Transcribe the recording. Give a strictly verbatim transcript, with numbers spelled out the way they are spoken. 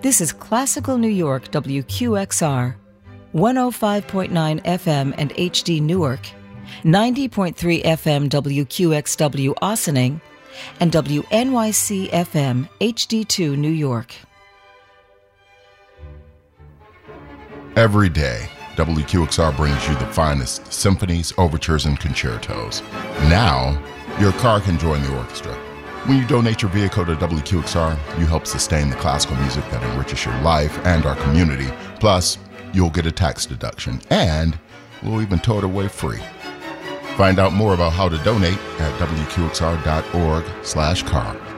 This is Classical New York W Q X R, one oh five point nine F M and H D Newark, ninety point three F M W Q X W Ossining, and W N Y C F M H D two New York. Every day, W Q X R brings you the finest symphonies, overtures, and concertos. Now, your car can join the orchestra. When you donate your vehicle to W Q X R, you help sustain the classical music that enriches your life and our community. Plus, you'll get a tax deduction, and we'll even tow it away free. Find out more about how to donate at W Q X R dot org slash car.